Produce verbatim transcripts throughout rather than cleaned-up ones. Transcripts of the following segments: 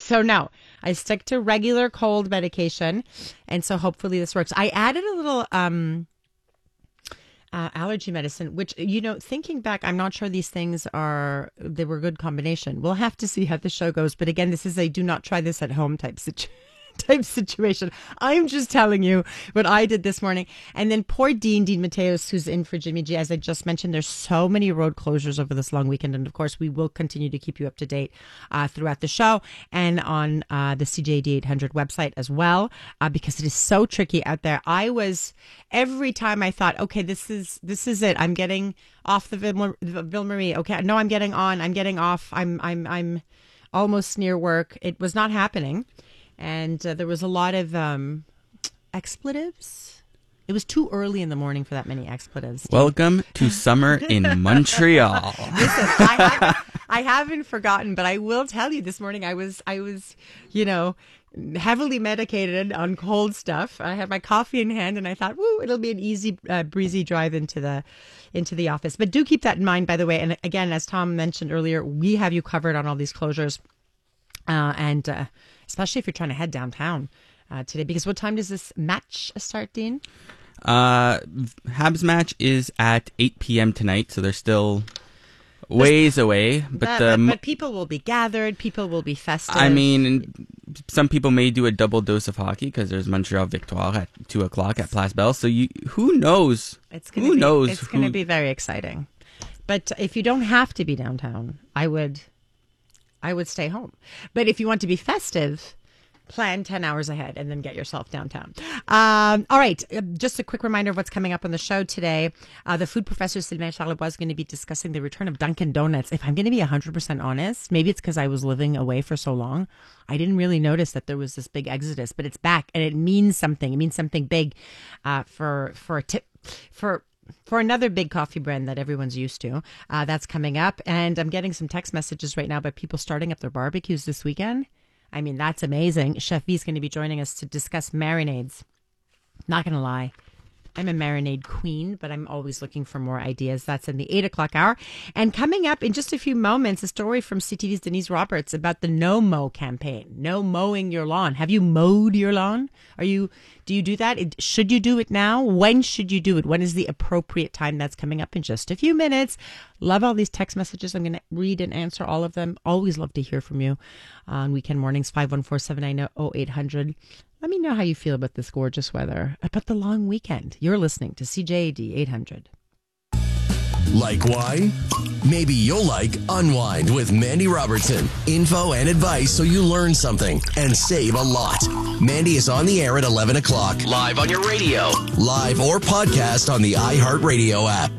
So no, I stick to regular cold medication. And so hopefully this works. I added a little um, uh, allergy medicine, which, you know, thinking back, I'm not sure these things are, they were a good combination. We'll have to see how the show goes. But again, this is a do not try this at home type situation. type situation. I'm just telling you what I did this morning. And then poor Dean, Dean Mateos, who's in for Jimmy G. As I just mentioned, there's so many road closures over this long weekend. And of course, we will continue to keep you up to date uh, throughout the show and on uh, the C J A D eight hundred website as well, uh, because it is so tricky out there. I was, every time I thought, okay, this is this is it. I'm getting off the Ville, Ville Marie. Okay, no, I'm getting on. I'm getting off. I'm I'm I'm almost near work. It was not happening. And uh, there was a lot of um, expletives. It was too early in the morning for that many expletives. Welcome to summer in Montreal. Listen, I, have, I haven't forgotten, but I will tell you this morning I was, I was, you know, heavily medicated on cold stuff. I had my coffee in hand and I thought, woo, it'll be an easy, uh, breezy drive into the into the office. But do keep that in mind, by the way. And again, as Tom mentioned earlier, we have you covered on all these closures. Uh, and uh, especially if you're trying to head downtown uh, today, because what time does this match start, Dean? Uh, Habs match is at eight p.m. tonight, so they're still ways There's, away. But, that, the, but but people will be gathered. People will be festive. I mean, some people may do a double dose of hockey because there's Montreal Victoire at two o'clock at Place Belle. So you, who knows? It's gonna who be, knows? It's going to be very exciting. But if you don't have to be downtown, I would. I would stay home. But if you want to be festive, plan ten hours ahead and then get yourself downtown. Um, all right. Just a quick reminder of what's coming up on the show today. Uh, the food professor, Sylvain Charlebois, is going to be discussing the return of Dunkin' Donuts. If I'm going to be one hundred percent honest, maybe it's because I was living away for so long. I didn't really notice that there was this big exodus, but it's back and it means something. It means something big uh, for, for a tip, for... For another big coffee brand that everyone's used to. Uh, that's coming up. And I'm getting some text messages right now about people starting up their barbecues this weekend. I mean, that's amazing. Chef V is going to be joining us to discuss marinades. Not going to lie. I'm a marinade queen, but I'm always looking for more ideas. That's in the eight o'clock hour. And coming up in just a few moments, a story from C T V's Denise Roberts about the No Mow campaign. No mowing your lawn. Have you mowed your lawn? Are you, do you do that? It, should you do it now? When should you do it? When is the appropriate time? That's coming up in just a few minutes. Love all these text messages. I'm going to read and answer all of them. Always love to hear from you on weekend mornings, five one four, seven nine zero, zero eight hundred. Let me know how you feel about this gorgeous weather, about the long weekend. You're listening to C J A D eight hundred. Like why? Maybe you'll like Unwind with Mandy Robertson. Info and advice so you learn something and save a lot. Mandy is on the air at eleven o'clock. Live on your radio. Live or podcast on the iHeartRadio app.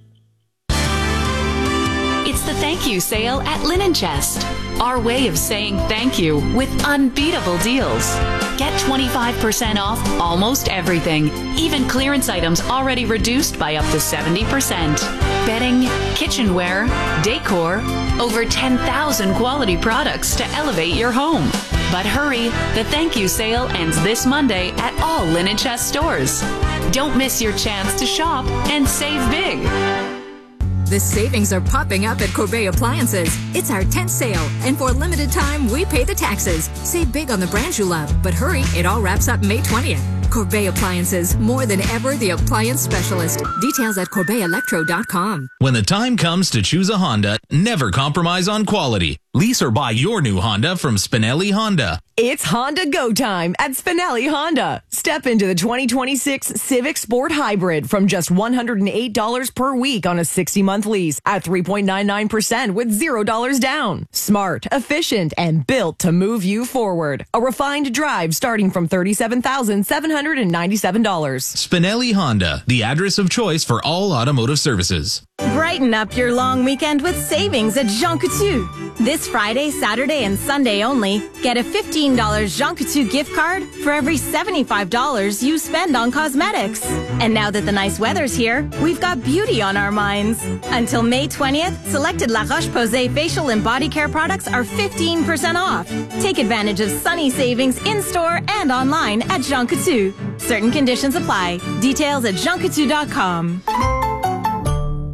It's the thank you sale at Linen Chest. Our way of saying thank you with unbeatable deals. Get twenty-five percent off almost everything. Even clearance items already reduced by up to seventy percent. Bedding, kitchenware, decor, over ten thousand quality products to elevate your home. But hurry, the thank you sale ends this Monday at all Linen Chest stores. Don't miss your chance to shop and save big. The savings are popping up at Corbeil Appliances. It's our tenth sale, and for a limited time, we pay the taxes. Save big on the brands you love, but hurry, it all wraps up May twentieth. Corbeil Appliances, more than ever the appliance specialist. Details at corbeil electro dot com. When the time comes to choose a Honda, never compromise on quality. Lease or buy your new Honda from Spinelli Honda. It's Honda Go time at Spinelli Honda. Step into the twenty twenty-six Civic Sport Hybrid from just one hundred eight dollars per week on a sixty-month lease at three point nine nine percent with zero dollars down. Smart, efficient, and built to move you forward. A refined drive starting from thirty-seven thousand seven hundred ninety-seven dollars. Spinelli Honda, the address of choice for all automotive services. Brighten up your long weekend with savings at Jean Coutu. This Friday, Saturday, and Sunday only, get a fifteen dollars Jean Coutu gift card for every seventy-five dollars you spend on cosmetics. And now that the nice weather's here, we've got beauty on our minds. Until May twentieth, selected La Roche-Posay facial and body care products are fifteen percent off. Take advantage of sunny savings in-store and online at Jean Coutu. Certain conditions apply. Details at jean coutu dot com.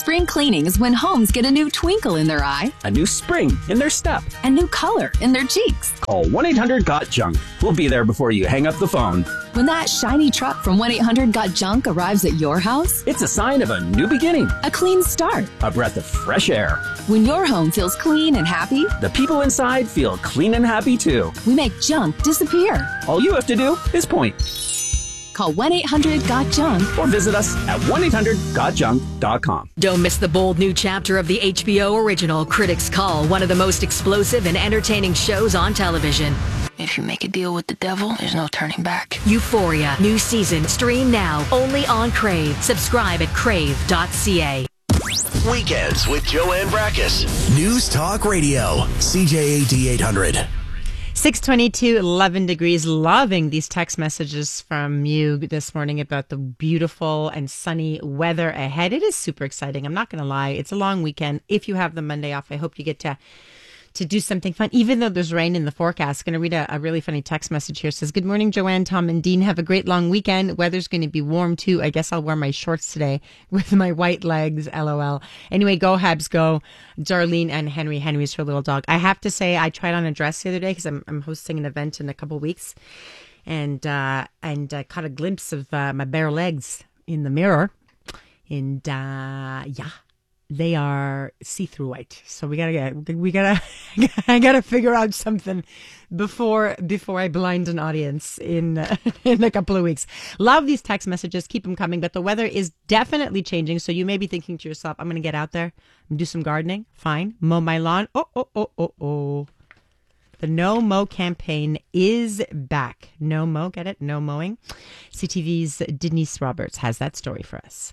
Spring cleaning is when homes get a new twinkle in their eye, a new spring in their step, a new color in their cheeks. Call one eight hundred got junk. We'll be there before you hang up the phone. When that shiny truck from one eight hundred got junk arrives at your house, it's a sign of a new beginning, a clean start, a breath of fresh air. When your home feels clean and happy, the people inside feel clean and happy too. We make junk disappear. All you have to do is point. Call one eight hundred got junk or visit us at one eight hundred got junk dot com. Don't miss the bold new chapter of the H B O original Critics' Call, one of the most explosive and entertaining shows on television. If you make a deal with the devil, there's no turning back. Euphoria, new season, stream now, only on Crave. Subscribe at crave dot c a. Weekends with Joanne Brackus. News Talk Radio, C J A D eight hundred. six twenty-two, eleven degrees. Loving these text messages from you this morning about the beautiful and sunny weather ahead. It is super exciting. I'm not going to lie. It's a long weekend. If you have the Monday off, I hope you get to to do something fun, even though there's rain in the forecast. Going to read a, a really funny text message here. It says, good morning, Joanne, Tom, and Dean. Have a great long weekend. Weather's going to be warm, too. I guess I'll wear my shorts today with my white legs, LOL. Anyway, go Habs, go. Darlene and Henry. Henry's her little dog. I have to say, I tried on a dress the other day because I'm, I'm hosting an event in a couple weeks, and uh, and uh, caught a glimpse of uh, my bare legs in the mirror. And uh, yeah. They are see-through white, so we gotta get we gotta I gotta figure out something before before I blind an audience in uh, in a couple of weeks. Love these text messages, keep them coming. But the weather is definitely changing, so you may be thinking to yourself, "I'm gonna get out there and do some gardening." Fine, mow my lawn. Oh oh oh oh oh. The No Mow campaign is back. No mow, get it? No mowing. C T V's Denise Roberts has that story for us.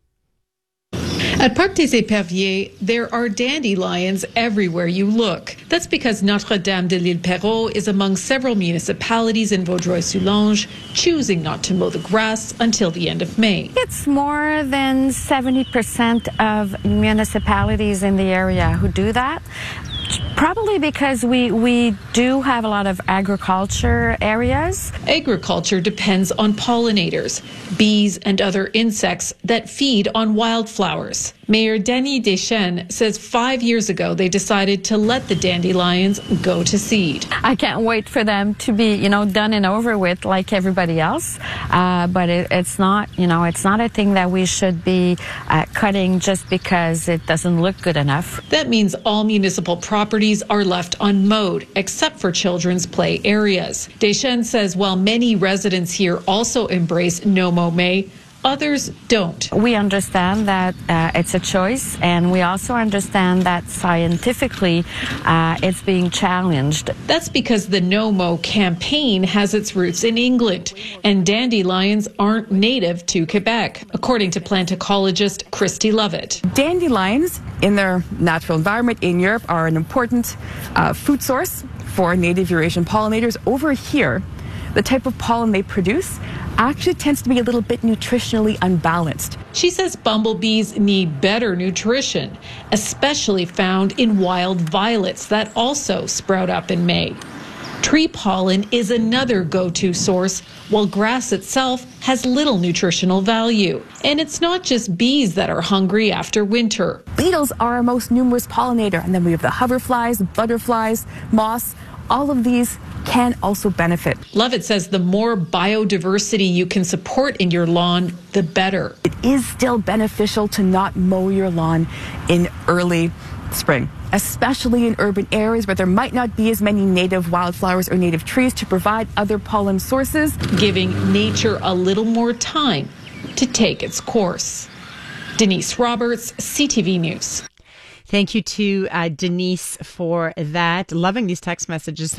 At Parc des Éperviers, there are dandelions everywhere you look. That's because Notre-Dame de l'Île Perrot is among several municipalities in Vaudreuil-Soulanges choosing not to mow the grass until the end of May. It's more than seventy percent of municipalities in the area who do that. Probably because we, we do have a lot of agriculture areas. Agriculture depends on pollinators, bees and other insects that feed on wildflowers. Mayor Denis Deschênes says five years ago they decided to let the dandelions go to seed. I can't wait for them to be, you know, done and over with like everybody else. Uh, but it, it's not, you know, it's not a thing that we should be uh, cutting just because it doesn't look good enough. That means all municipal properties are left unmowed, except for children's play areas. Deschênes says while many residents here also embrace No Mow May, others don't. We understand that uh, it's a choice, and we also understand that scientifically uh, it's being challenged. That's because the No Mow campaign has its roots in England, and dandelions aren't native to Quebec, according to plant ecologist Christy Lovett. Dandelions, in their natural environment in Europe, are an important uh, food source for native Eurasian pollinators. Over here, the type of pollen they produce actually tends to be a little bit nutritionally unbalanced. She says bumblebees need better nutrition, especially found in wild violets that also sprout up in May. Tree pollen is another go-to source, while grass itself has little nutritional value. And it's not just bees that are hungry after winter. Beetles are our most numerous pollinator, and then we have the hoverflies, butterflies, moths. All of these can also benefit. Lovett says the more biodiversity you can support in your lawn, the better. It is still beneficial to not mow your lawn in early spring, especially in urban areas where there might not be as many native wildflowers or native trees to provide other pollen sources. Giving nature a little more time to take its course. Denise Roberts, C T V News. Thank you to uh, Denise for that. Loving these text messages.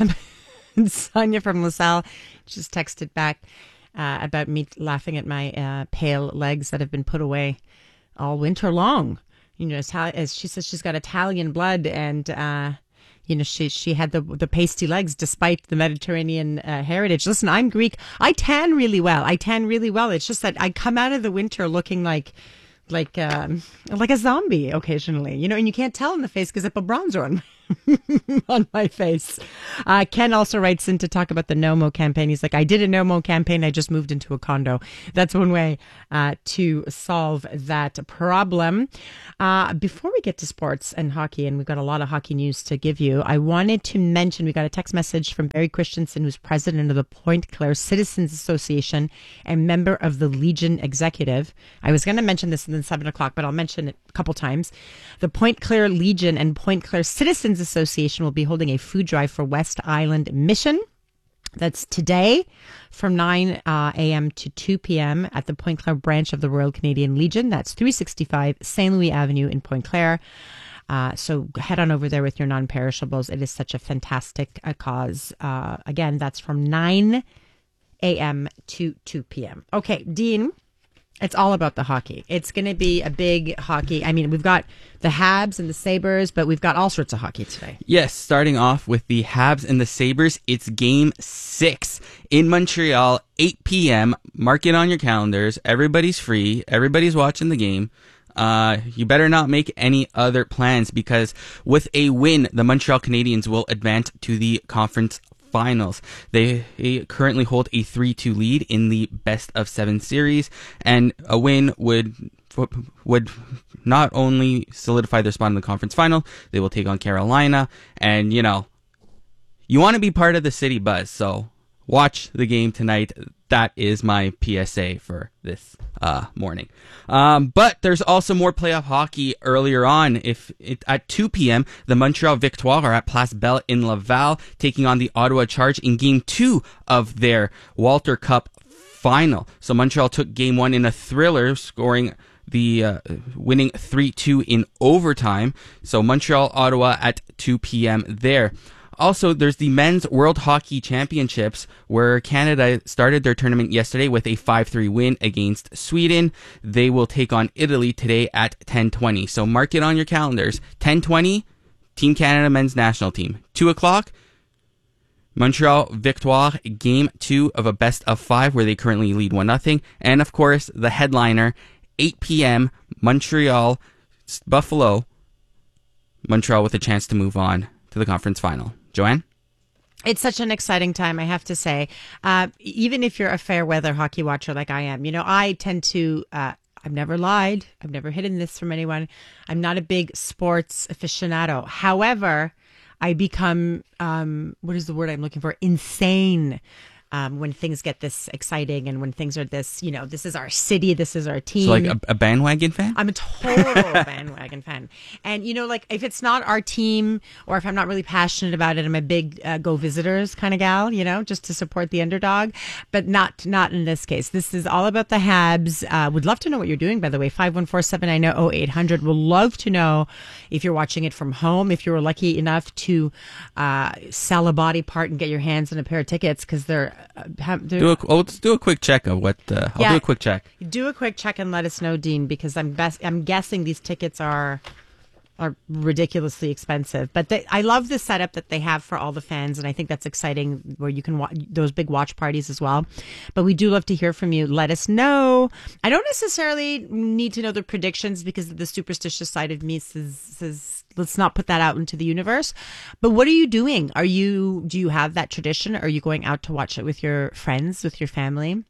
Sonia from LaSalle just texted back uh, about me laughing at my uh, pale legs that have been put away all winter long. You know, as, as she says, she's got Italian blood, and uh, you know, she she had the the pasty legs despite the Mediterranean uh, heritage. Listen, I'm Greek. I tan really well. I tan really well. It's just that I come out of the winter looking like. like um, like a zombie occasionally, you know, and you can't tell in the face because I put bronzer on. on my face. Uh, Ken also writes in to talk about the No Mo campaign. He's like, I did a No Mo campaign. I just moved into a condo. That's one way uh, to solve that problem. Uh, before we get to sports and hockey, and we've got a lot of hockey news to give you, I wanted to mention we got a text message from Barry Christensen, who's president of the Pointe Claire Citizens Association and member of the Legion Executive. I was going to mention this in the seven o'clock, but I'll mention it a couple times. The Pointe Claire Legion and Pointe Claire Citizens Association will be holding a food drive for West Island Mission. That's today from nine uh, a.m. to two p.m. at the Pointe Claire branch of the Royal Canadian Legion. That's three sixty-five Saint Louis Avenue in Pointe Claire. Uh, so head on over there with your non-perishables. It is such a fantastic uh, cause. Uh, again, that's from nine a.m. to two p.m. Okay, Dean, it's all about the hockey. It's going to be a big hockey. I mean, we've got the Habs and the Sabres, but we've got all sorts of hockey today. Yes, starting off with the Habs and the Sabres, it's game six in Montreal, eight p.m. Mark it on your calendars. Everybody's free. Everybody's watching the game. Uh, you better not make any other plans because with a win, the Montreal Canadiens will advance to the conference finals. They, they currently hold a three two lead in the best of seven series, and a win would would not only solidify their spot in the conference final, they will take on Carolina, and you know, you want to be part of the city buzz, so watch the game tonight. That is my P S A for this uh, morning. Um, but there's also more playoff hockey earlier on. If it, at two p.m., the Montreal Victoire are at Place Belle in Laval, taking on the Ottawa Charge in Game two of their Walter Cup final. So Montreal took Game one in a thriller, scoring the uh, winning three two in overtime. So Montreal, Ottawa at two p.m. there. Also, there's the Men's World Hockey Championships, where Canada started their tournament yesterday with a five three win against Sweden. They will take on Italy today at ten twenty. So mark it on your calendars. ten twenty, Team Canada Men's National Team. two o'clock, Montreal Victoire, Game two of a best of five, where they currently lead one nothing. And, of course, the headliner, eight p.m., Montreal, Buffalo. Montreal with a chance to move on to the conference final. Joanne? It's such an exciting time, I have to say. Uh, even if you're a fair weather hockey watcher like I am, you know, I tend to, uh, I've never lied. I've never hidden this from anyone. I'm not a big sports aficionado. However, I become, um, what is the word I'm looking for? Insane. Um, when things get this exciting and when things are this, you know, this is our city, this is our team. So like a, a bandwagon fan? I'm a total bandwagon fan. And, you know, like if it's not our team or if I'm not really passionate about it, I'm a big uh, go visitors kind of gal, you know, just to support the underdog. But not not in this case. This is all about the Habs. Uh, would love to know what you're doing, by the way. five one four, seven nine zero, zero eight hundred. Would love to know if you're watching it from home, if you were lucky enough to uh, sell a body part and get your hands on a pair of tickets because they're Have, do a, oh, let's do a quick check of what. Uh, I'll yeah, do a quick check. Do a quick check and let us know, Dean, because I'm best. I'm guessing these tickets are are ridiculously expensive. But they, I love the setup that they have for all the fans, and I think that's exciting. Where you can watch those big watch parties as well. But we do love to hear from you. Let us know. I don't necessarily need to know the predictions because the superstitious side of me says. says let's not put that out into the universe. But what are you doing? Are you, do you have that tradition? Are you going out to watch it with your friends, with your family?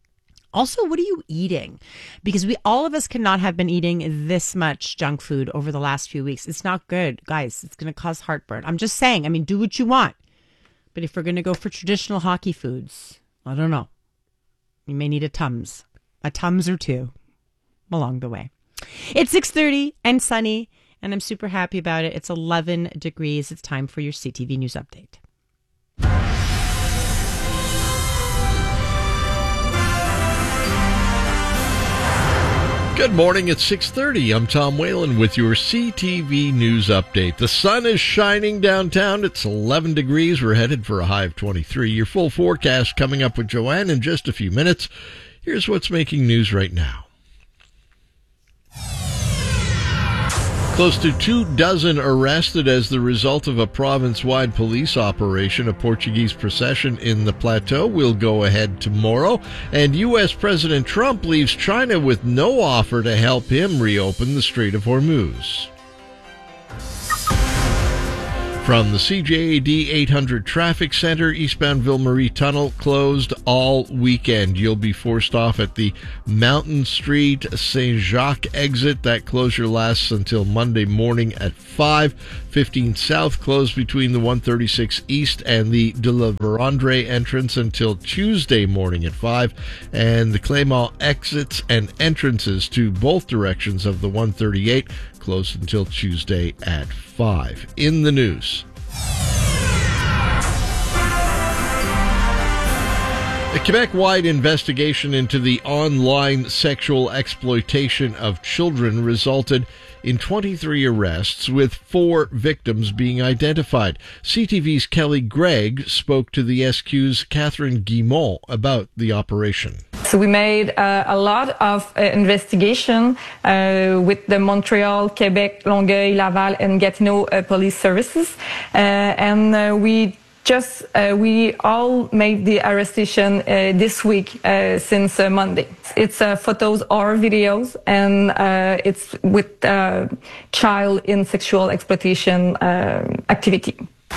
Also, what are you eating? Because we, all of us cannot have been eating this much junk food over the last few weeks. It's not good, guys. It's going to cause heartburn. I'm just saying, I mean, do what you want. But if we're going to go for traditional hockey foods, I don't know. You may need a Tums, a Tums or two along the way. It's six thirty and sunny. And I'm super happy about it. It's eleven degrees. It's time for your C T V News Update. Good morning. It's six thirty. I'm Tom Whalen with your C T V News Update. The sun is shining downtown. It's eleven degrees. We're headed for a high of twenty-three. Your full forecast coming up with Joanne in just a few minutes. Here's what's making news right now. Close to two dozen arrested as the result of a province-wide police operation. A Portuguese procession in the Plateau will go ahead tomorrow. And U S President Trump leaves China with no offer to help him reopen the Strait of Hormuz. From the C J A D eight hundred Traffic Center, eastbound Ville Marie Tunnel closed all weekend. You'll be forced off at the Mountain Street Saint Jacques exit. That closure lasts until Monday morning at five. fifteen South closed between the one thirty-six East and the De La Vérendrye entrance until Tuesday morning at five. And the Clément exits and entrances to both directions of the one thirty-eight closed until Tuesday at five. In the news, a Quebec-wide investigation into the online sexual exploitation of children resulted in twenty-three arrests, with four victims being identified. C T V's Kelly Gregg spoke to the S Q's Catherine Guimont about the operation. So we made uh, a lot of uh, investigation uh, with the Montreal, Quebec, Longueuil, Laval, and Gatineau uh, police services, uh, and uh, we just uh, we all made the arrestation uh, this week uh, since uh, Monday. It's uh, photos or videos, and uh, it's with uh, child in sexual exploitation uh, activity.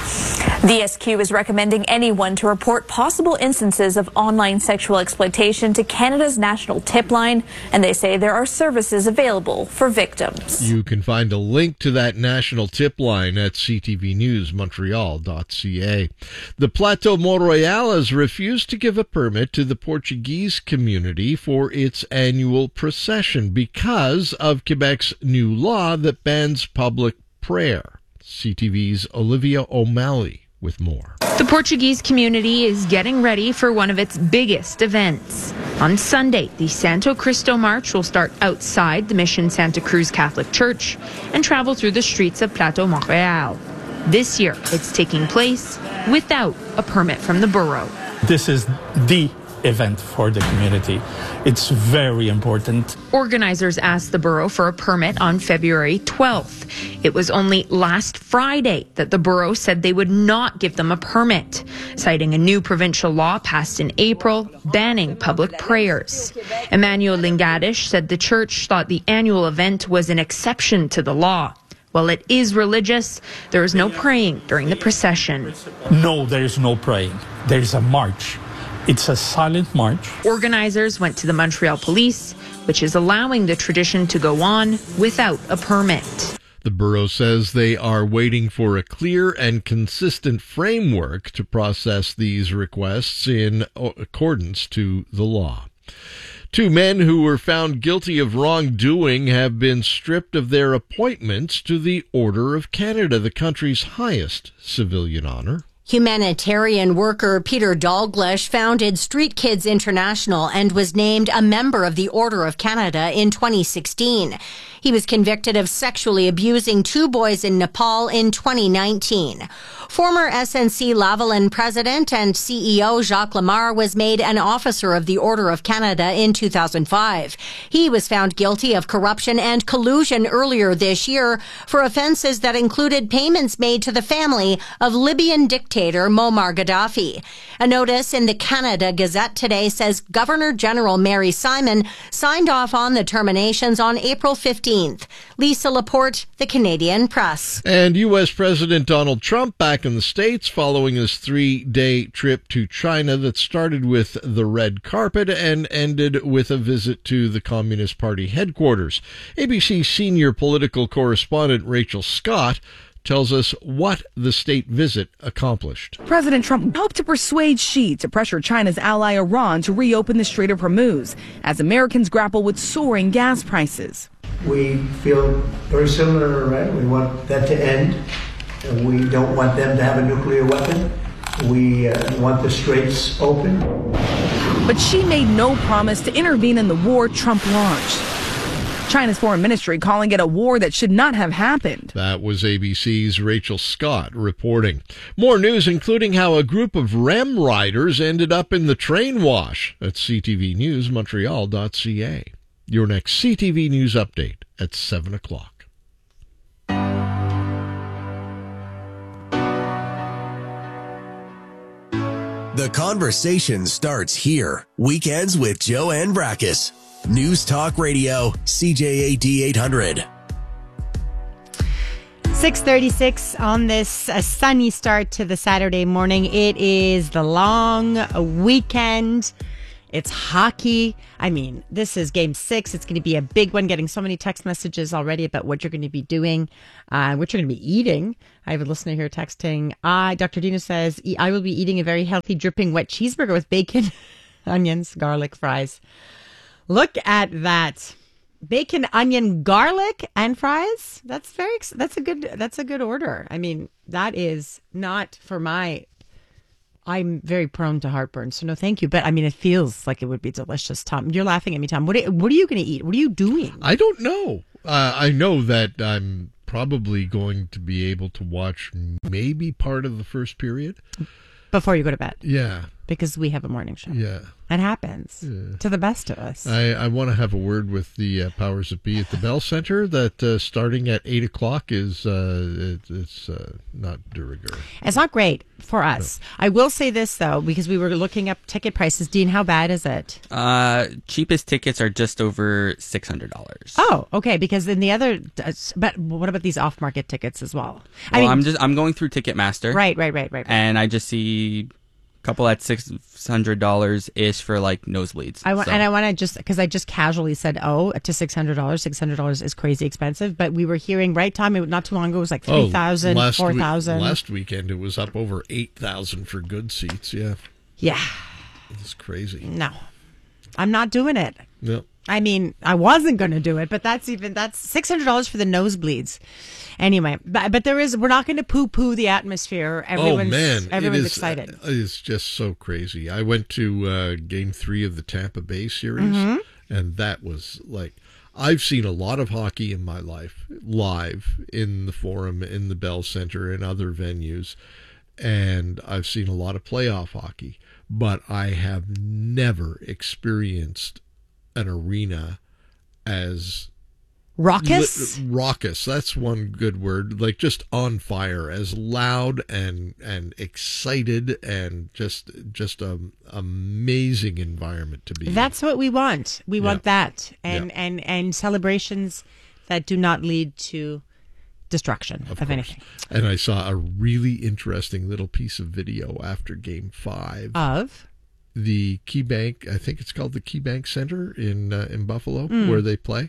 The S Q is recommending anyone to report possible instances of online sexual exploitation to Canada's National Tip Line, and they say there are services available for victims. You can find a link to that national tip line at c t v news montreal dot c a. The Plateau Mont-Royal has refused to give a permit to the Portuguese community for its annual procession because of Quebec's new law that bans public prayer. C T V's Olivia O'Malley with more. The Portuguese community is getting ready for one of its biggest events. On Sunday, the Santo Cristo March will start outside the Mission Santa Cruz Catholic Church and travel through the streets of Plateau Montréal. This year, it's taking place without a permit from the borough. This is the event for the community. It's very important. Organizers asked the borough for a permit on February twelfth. It was only last Friday that the borough said they would not give them a permit, citing a new provincial law passed in April banning public prayers. Emmanuel Lingadish said the church thought the annual event was an exception to the law. While it is religious, there is no praying during the procession. No, there is no praying. There is a march. It's a silent march. Organizers went to the Montreal Police, which is allowing the tradition to go on without a permit. The borough says they are waiting for a clear and consistent framework to process these requests in accordance to the law. Two men who were found guilty of wrongdoing have been stripped of their appointments to the Order of Canada, the country's highest civilian honor. Humanitarian worker Peter Dalglish founded Street Kids International and was named a member of the Order of Canada in twenty sixteen. He was convicted of sexually abusing two boys in Nepal in twenty nineteen. Former S N C Lavalin president and C E O Jacques Lamar was made an officer of the Order of Canada in two thousand five. He was found guilty of corruption and collusion earlier this year for offenses that included payments made to the family of Libyan dictator Muammar Gaddafi. A notice in the Canada Gazette today says Governor General Mary Simon signed off on the terminations on April fifteenth. Lisa Laporte, The Canadian Press. And U S President Donald Trump back in the States following his three-day trip to China that started with the red carpet and ended with a visit to the Communist Party headquarters. A B C senior political correspondent Rachel Scott tells us what the state visit accomplished. President Trump hoped to persuade Xi to pressure China's ally Iran to reopen the Strait of Hormuz as Americans grapple with soaring gas prices. We feel very similar to Iran. We want that to end. We don't want them to have a nuclear weapon. We uh, want the straits open. But Xi made no promise to intervene in the war Trump launched. China's foreign ministry calling it a war that should not have happened. That was A B C's Rachel Scott reporting. More news, including how a group of R E M riders ended up in the train wash at c t v news montreal dot c a. Your next C T V News update at seven o'clock. The conversation starts here. Weekends with Joanne Brackus. News Talk Radio, C J A D eight hundred. six thirty-six on this uh, sunny start to the Saturday morning. It is the long weekend. It's hockey. I mean, this is game six. It's going to be a big one. Getting so many text messages already about what you're going to be doing, uh, what you're going to be eating. I have a listener here texting. I, Doctor Dino says, I will be eating a very healthy, dripping wet cheeseburger with bacon, onions, garlic, fries. Look at that. Bacon, onion, garlic, and fries. That's very. That's a good. That's a good order. I mean, that is not for my. I'm very prone to heartburn, so no, thank you. But I mean, it feels like it would be delicious. Tom, you're laughing at me, Tom. What are, what are you going to eat? What are you doing? I don't know. Uh, I know that I'm probably going to be able to watch maybe part of the first period before you go to bed. Yeah, because we have a morning show. Yeah. It happens yeah. to the best of us. I, I want to have a word with the uh, powers that be at the Bell Center that uh, starting at eight o'clock is uh, it, it's uh, not de rigueur. It's not great for us. No. I will say this, though, because we were looking up ticket prices. Dean, how bad is it? Uh, cheapest tickets are just over six hundred dollars. Oh, okay. Because in the other, but what about these off-market tickets as well? Well, I mean, I'm just I'm going through Ticketmaster. Right, right, right, right. right. And I just see couple at six hundred dollars ish for like nosebleeds. I want, so. and I want to just because I just casually said, "Oh, to six hundred dollars. Six hundred dollars is crazy expensive." But we were hearing right, Tom. It, not too long ago, it was like three thousand, oh, four thousand. Week, last weekend, it was up over eight thousand for good seats. Yeah, yeah, it's crazy. No, I'm not doing it. No. I mean, I wasn't going to do it, but that's even that's six hundred dollars for the nosebleeds. Anyway, but, but there is we're not going to poo-poo the atmosphere. Everyone's, oh man, everyone's it is, excited. It's just so crazy. I went to uh, Game Three of the Tampa Bay series, mm-hmm. and that was like I've seen a lot of hockey in my life live in the Forum, in the Bell Center, and other venues, and I've seen a lot of playoff hockey, but I have never experienced an arena as raucous li- raucous that's one good word, like just on fire, as loud and and excited, and just just a amazing environment to be that's in. What we want we yeah. want that and yeah. and and celebrations that do not lead to destruction of, of anything. And I saw a really interesting little piece of video after game five of the KeyBank, I think it's called the KeyBank Center in uh, in Buffalo, mm. where they play,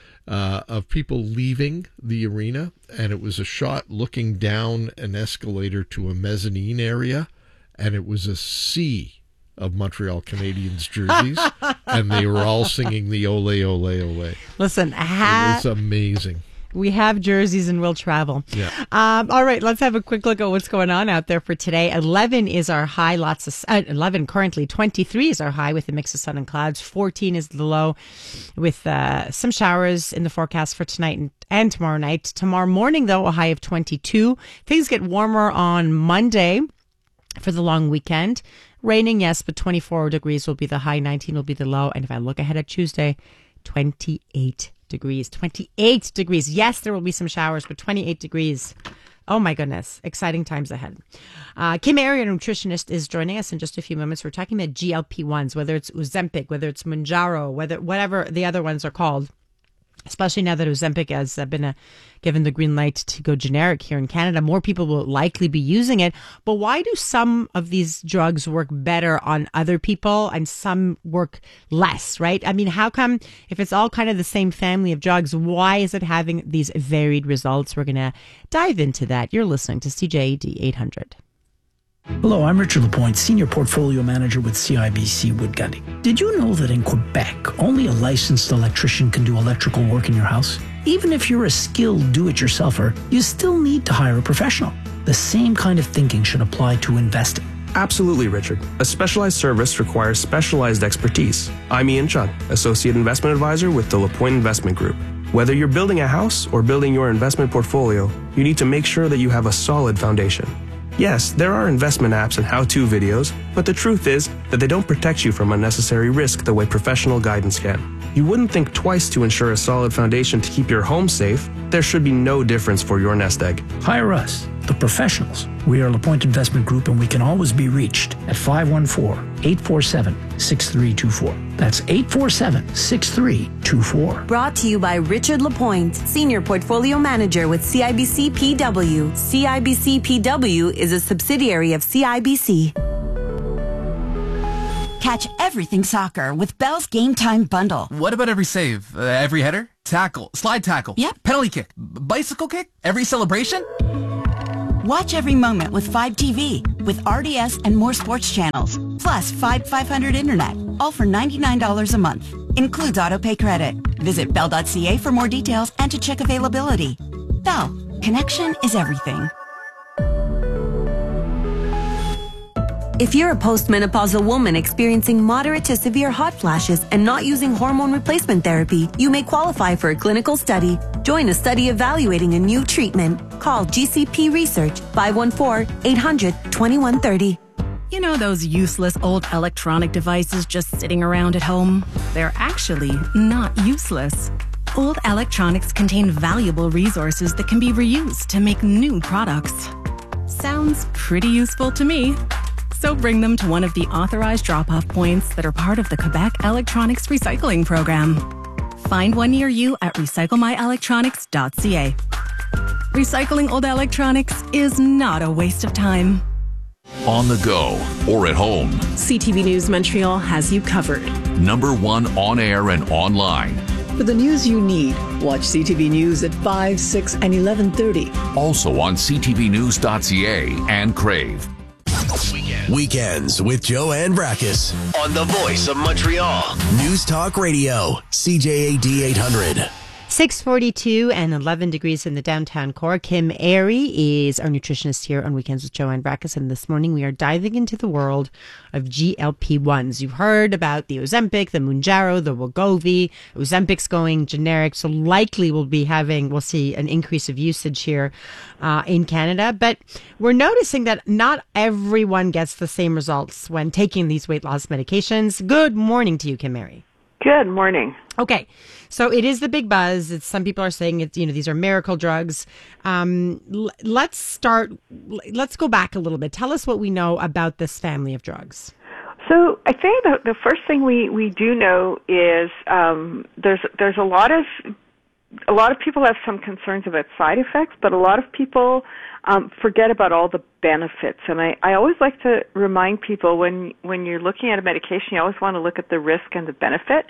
uh, of people leaving the arena, and it was a shot looking down an escalator to a mezzanine area, and it was a sea of Montreal Canadiens jerseys, and they were all singing the Ole, Ole, Ole. Listen, ha- it was amazing. We have jerseys and we'll travel. Yeah. Um, all right, let's have a quick look at what's going on out there for today. eleven is our high, lots of uh, eleven currently. twenty-three is our high with a mix of sun and clouds. fourteen is the low with uh, some showers in the forecast for tonight and, and tomorrow night. Tomorrow morning, though, a high of twenty-two. Things get warmer on Monday for the long weekend. Raining, yes, but twenty-four degrees will be the high, nineteen will be the low. And if I look ahead at Tuesday, twenty-eight degrees. twenty-eight degrees. Yes, there will be some showers, but twenty-eight degrees. Oh my goodness. Exciting times ahead. Uh, Kim Arian, nutritionist, is joining us in just a few moments. We're talking about G L P ones, whether it's Ozempic, whether it's Mounjaro, whether whatever the other ones are called. Especially now that Ozempic has uh, been uh, given the green light to go generic here in Canada, more people will likely be using it. But why do some of these drugs work better on other people and some work less, right? I mean, how come if it's all kind of the same family of drugs, why is it having these varied results? We're going to dive into that. You're listening to C J A D eight hundred. Hello, I'm Richard Lapointe, Senior Portfolio Manager with C I B C Wood Gundy. Did you know that in Quebec, only a licensed electrician can do electrical work in your house? Even if you're a skilled do-it-yourselfer, you still need to hire a professional. The same kind of thinking should apply to investing. Absolutely, Richard. A specialized service requires specialized expertise. I'm Ian Chung, Associate Investment Advisor with the Lapointe Investment Group. Whether you're building a house or building your investment portfolio, you need to make sure that you have a solid foundation. Yes, there are investment apps and how-to videos, but the truth is that they don't protect you from unnecessary risk the way professional guidance can. You wouldn't think twice to ensure a solid foundation to keep your home safe. There should be no difference for your nest egg. Hire us, the professionals, We are LaPointe Investment Group, and we can always be reached at five one four, eight four seven, six three two four. That's eight four seven, six three two four. Brought to you by Richard Lapointe, Senior Portfolio Manager with C I B C P W. C I B C P W is a subsidiary of C I B C. Catch everything soccer with Bell's Game Time Bundle. What about every save? Uh, every header? Tackle? Slide tackle? Yep. Penalty kick? B- bicycle kick? Every celebration? Watch every moment with five T V with R D S and more sports channels. Plus five five hundred internet. All for ninety-nine dollars a month. Includes autopay credit. Visit bell dot c a for more details and to check availability. Bell. Connection is everything. If you're a postmenopausal woman experiencing moderate to severe hot flashes and not using hormone replacement therapy, you may qualify for a clinical study. Join a study evaluating a new treatment. Call G C P Research five one four, eight hundred, twenty-one thirty. You know those useless old electronic devices just sitting around at home? They're actually not useless. Old electronics contain valuable resources that can be reused to make new products. Sounds pretty useful to me. So bring them to one of the authorized drop-off points that are part of the Quebec Electronics Recycling Program. Find one near you at recycle my electronics dot c a. Recycling old electronics is not a waste of time. On the go or at home, C T V News Montreal has you covered. Number one on air and online. For the news you need, watch C T V News at five, six, and eleven thirty. Also on c t v news dot c a and Crave. Weekends with Joanne Brakis on the Voice of Montreal. News Talk Radio, C J A D eight hundred. six forty-two and eleven degrees in the downtown core. Kim Airy is our nutritionist here on Weekends with Joanne Brakis, and this morning we are diving into the world of G L P ones. You've heard about the Ozempic, the Mounjaro, the Wegovy. Ozempic's going generic, so likely we'll be having, we'll see an increase of usage here uh, in Canada. But we're noticing that not everyone gets the same results when taking these weight loss medications. Good morning to you, Kim Airy. Good morning. Okay, so it is the big buzz. It's, some people are saying it's, you know, these are miracle drugs. Um, l- let's start. Let's go back a little bit. Tell us what we know about this family of drugs. So I think the, the first thing we, we do know is um, there's there's a lot of a lot of people have some concerns about side effects, but a lot of people um, forget about all the benefits. And I, I always like to remind people when when you're looking at a medication, you always want to look at the risk and the benefit.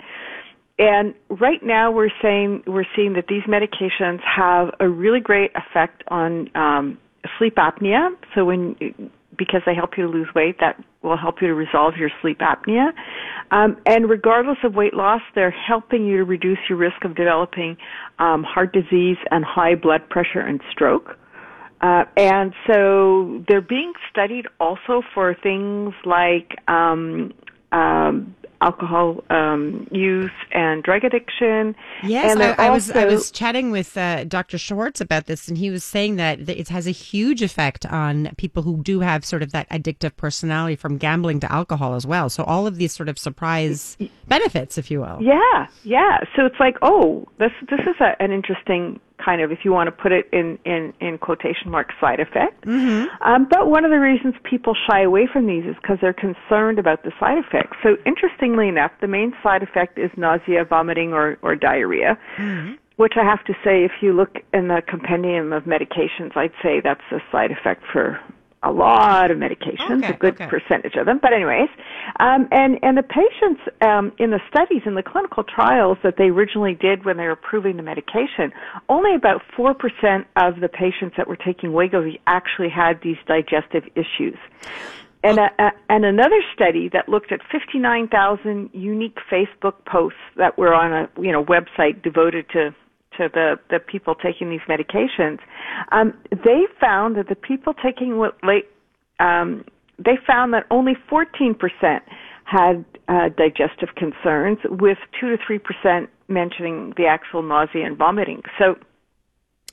And right now we're saying we're seeing that these medications have a really great effect on um, sleep apnea. So when because they help you to lose weight, that will help you to resolve your sleep apnea. Um, and regardless of weight loss, they're helping you to reduce your risk of developing um, heart disease and high blood pressure and stroke. Uh, and so they're being studied also for things like um, um, alcohol um, use and drug addiction. Yes, and I, I was also, I was chatting with uh, Doctor Schwartz about this, and he was saying that it has a huge effect on people who do have sort of that addictive personality, from gambling to alcohol as well. So all of these sort of surprise benefits, if you will. Yeah, yeah. So it's like, oh, this this is a, an interesting kind of, if you want to put it in, in, in quotation marks, side effect. Mm-hmm. Um, but one of the reasons people shy away from these is because they're concerned about the side effects. So interestingly enough, the main side effect is nausea, vomiting, or, or diarrhea, mm-hmm. which I have to say, if you look in the compendium of medications, I'd say that's a side effect for a lot of medications, okay, a good okay. percentage of them. But anyways, um, and, and the patients um, in the studies, in the clinical trials that they originally did when they were approving the medication, only about four percent of the patients that were taking Wegovy actually had these digestive issues. And, a, a, and another study that looked at fifty-nine thousand unique Facebook posts that were on a you know website devoted to to the, the people taking these medications, um, they found that the people taking late, um, they found that only fourteen percent had uh, digestive concerns, with two to three percent mentioning the actual nausea and vomiting. So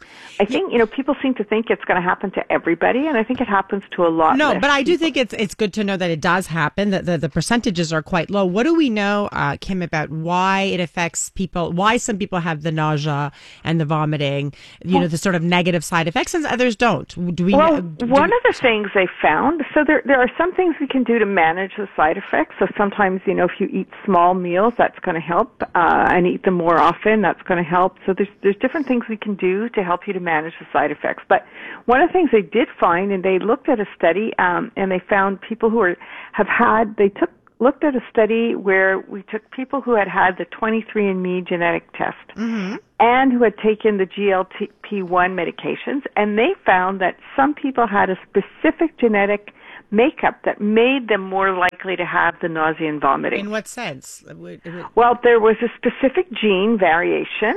I think, you know, people seem to think it's going to happen to everybody, and I think it happens to a lot No, less but I do people. think it's it's good to know that it does happen, that the, the percentages are quite low. What do we know, uh, Kim, about why it affects people, why some people have the nausea and the vomiting, you well, know, the sort of negative side effects, and others don't? Do we Well, know, do one we, of the things they found, so there there are some things we can do to manage the side effects. So sometimes, you know, if you eat small meals, that's going to help, uh, and eat them more often, that's going to help. So there's there's different things we can do to help you to manage the side effects. But one of the things they did find, and they looked at a study, um, and they found people who are, have had, they took looked at a study where we took people who had had the twenty-three and me genetic test mm-hmm. and who had taken the G L P one medications, and they found that some people had a specific genetic makeup that made them more likely to have the nausea and vomiting. In what sense? Well, there was a specific gene variation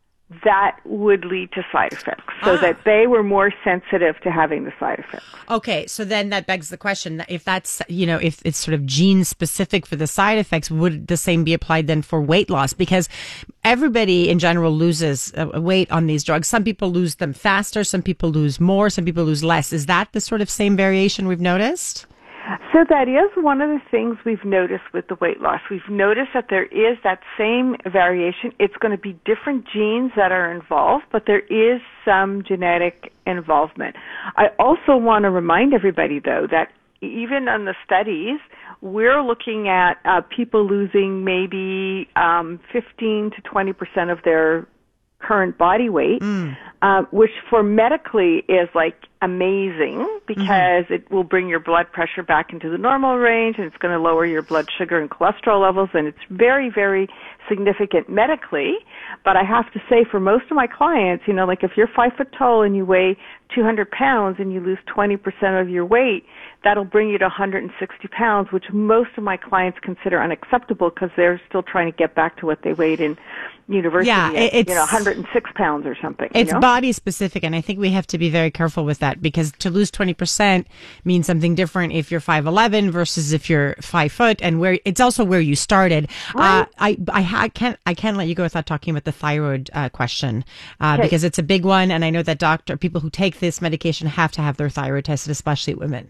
that would lead to side effects, so ah. that they were more sensitive to having the side effects. Okay, so then that begs the question, if that's, you know, if it's sort of gene specific for the side effects, would the same be applied then for weight loss? Because everybody in general loses uh, weight on these drugs. Some people lose them faster, some people lose more, some people lose less. Is that the sort of same variation we've noticed? So that is one of the things we've noticed with the weight loss. We've noticed that there is that same variation. It's going to be different genes that are involved, but there is some genetic involvement. I also want to remind everybody, though, that even on the studies, we're looking at uh, people losing maybe um, fifteen to twenty percent of their current body weight, mm. uh, which for medically is like amazing because mm-hmm. it will bring your blood pressure back into the normal range, and it's going to lower your blood sugar and cholesterol levels, and it's very, very significant medically. But I have to say, for most of my clients, you know, like if you're five foot tall and you weigh two hundred pounds and you lose twenty percent of your weight, that'll bring you to one hundred sixty pounds, which most of my clients consider unacceptable because they're still trying to get back to what they weighed in university, yeah, at, it's, you know, one hundred six pounds or something. It's you know? body specific, and I think we have to be very careful with that, because to lose twenty percent means something different if you're five eleven versus if you're five foot, and where it's also where you started. Right. Uh, I I ha- can't I can't let you go without talking about the thyroid uh, question uh, okay. because it's a big one, and I know that doctor people who take this medication have to have their thyroid tested, especially women.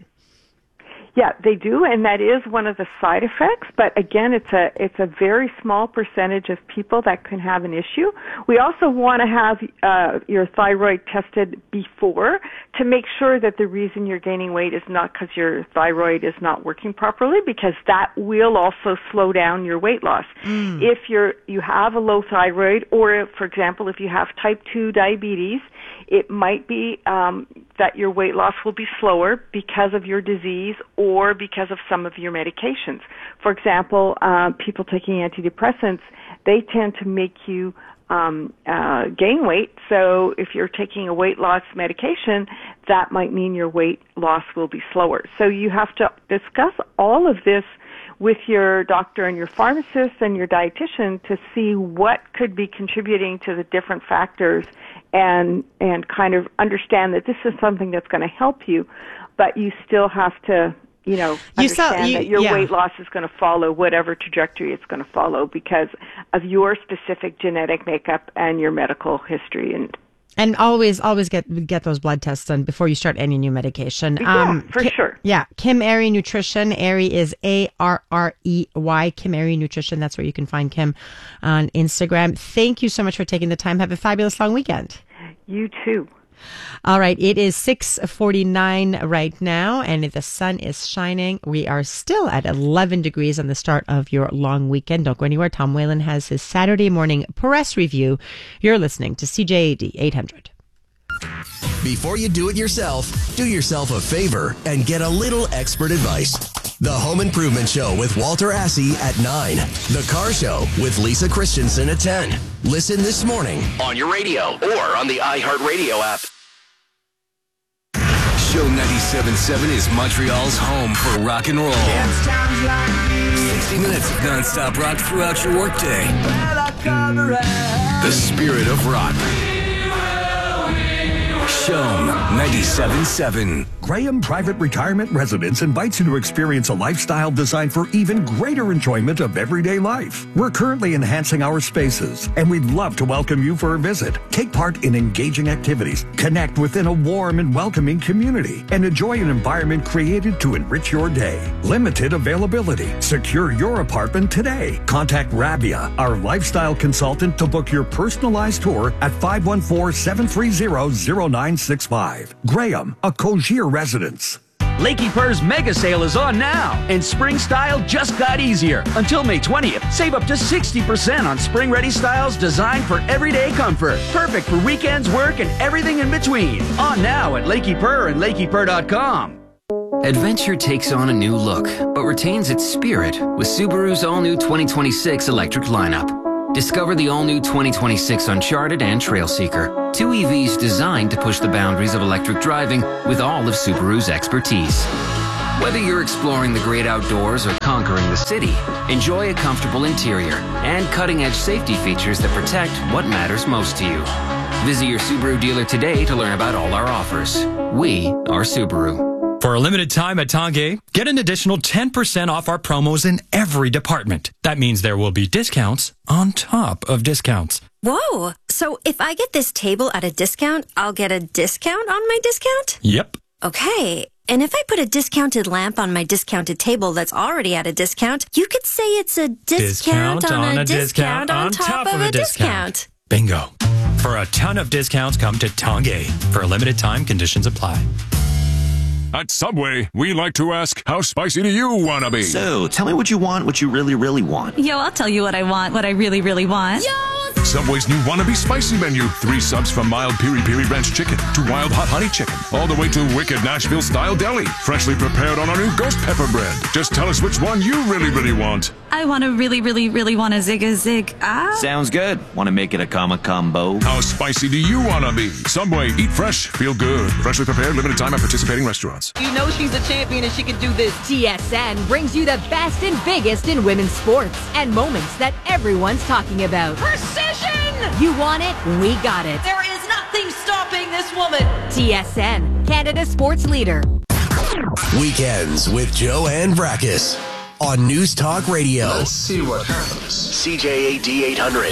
Yeah, they do, and that is one of the side effects. But again, it's a it's a very small percentage of people that can have an issue. We also want to have uh, your thyroid tested before to make sure that the reason you're gaining weight is not because your thyroid is not working properly, because that will also slow down your weight loss. Mm. If you're you have a low thyroid, or if, for example, if you have type two diabetes, it might be um, that your weight loss will be slower because of your disease or because of some of your medications. For example, uh, people taking antidepressants, they tend to make you um, uh, gain weight. So if you're taking a weight loss medication, that might mean your weight loss will be slower. So you have to discuss all of this with your doctor and your pharmacist and your dietitian to see what could be contributing to the different factors, and and kind of understand that this is something that's going to help you, but you still have to, you know, you understand saw, you, that your yeah. weight loss is going to follow whatever trajectory it's going to follow because of your specific genetic makeup and your medical history. And And always, always get get those blood tests done before you start any new medication. Yeah, um, for Ki- sure. Yeah, Kim Arrey Nutrition. Arrey is A R R E Y. Kim Arrey Nutrition. That's where you can find Kim on Instagram. Thank you so much for taking the time. Have a fabulous long weekend. You too. All right, it is six forty-nine right now, and the sun is shining. We are still at eleven degrees on the start of your long weekend. Don't go anywhere. Tom Whalen has his Saturday morning press review. You're listening to C J A D eight hundred. Before you do it yourself, do yourself a favor and get a little expert advice. The Home Improvement Show with Walter Assey at nine. The Car Show with Lisa Christensen at ten. Listen this morning on your radio or on the iHeartRadio app. Show ninety-seven point seven is Montreal's home for rock and roll. sixty minutes of nonstop rock throughout your workday. The spirit of rock. Chum ninety-seven point seven. Graham Private Retirement Residence invites you to experience a lifestyle designed for even greater enjoyment of everyday life. We're currently enhancing our spaces, and we'd love to welcome you for a visit. Take part in engaging activities, connect within a warm and welcoming community, and enjoy an environment created to enrich your day. Limited availability. Secure your apartment today. Contact Rabia, our lifestyle consultant, to book your personalized tour at five one four, seven three zero, zero nine six five. Graham, a Cogier residence. Lakey Purr's mega sale is on now, and spring style just got easier. Until May twentieth, save up to sixty percent on spring-ready styles designed for everyday comfort. Perfect for weekends, work, and everything in between. On now at Lakey Purr and lakey purr dot com. Adventure takes on a new look, but retains its spirit with Subaru's all-new twenty twenty-six electric lineup. Discover the all-new twenty twenty-six Uncharted and Trailseeker, two E Vs designed to push the boundaries of electric driving with all of Subaru's expertise. Whether you're exploring the great outdoors or conquering the city, enjoy a comfortable interior and cutting-edge safety features that protect what matters most to you. Visit your Subaru dealer today to learn about all our offers. We are Subaru. For a limited time at Tanguay, get an additional ten percent off our promos in every department. That means there will be discounts on top of discounts. Whoa! So if I get this table at a discount, I'll get a discount on my discount? Yep. Okay. And if I put a discounted lamp on my discounted table that's already at a discount, you could say it's a discount, Discount on, on a a discount, discount on on top, top of a discount. Bingo. For a ton of discounts, come to Tanguay. For a limited time, conditions apply. At Subway, we like to ask, how spicy do you want to be? So, tell me what you want, what you really, really want. Yo, I'll tell you what I want, what I really, really want. Yo! Subway's new Wannabe Spicy menu. Three subs from mild piri piri ranch chicken to wild hot honey chicken. All the way to wicked Nashville style deli. Freshly prepared on our new ghost pepper bread. Just tell us which one you really, really want. I want to really, really, really want a zig a zig. Ah. Sounds good. Want to make it a comma combo? How spicy do you want to be? Subway, eat fresh, feel good. Freshly prepared, limited time at participating restaurants. You know she's a champion and she can do this. T S N brings you the best and biggest in women's sports and moments that everyone's talking about. Precision! You want it? We got it. There is nothing stopping this woman. T S N, Canada's sports leader. Weekends with Joanne Brakis on News Talk Radio. Let's see what happens. C J A D eight hundred.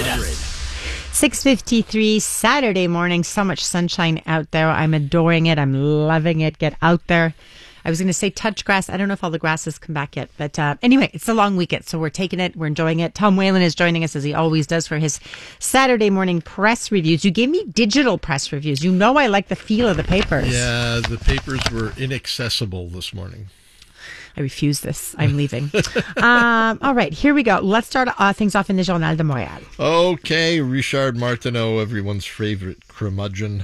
six fifty-three Saturday morning. So much sunshine out there. I'm adoring it. I'm loving it. Get out there. I was going to say touch grass. I don't know if all the grass has come back yet. But uh, anyway, it's a long weekend, so we're taking it. We're enjoying it. Tom Whalen is joining us, as he always does, for his Saturday morning press reviews. You gave me digital press reviews. You know I like the feel of the papers. Yeah, the papers were inaccessible this morning. I refuse this. I'm leaving. um, all right, here we go. Let's start uh, things off in the Journal de Montréal. Okay, Richard Martineau, everyone's favorite curmudgeon.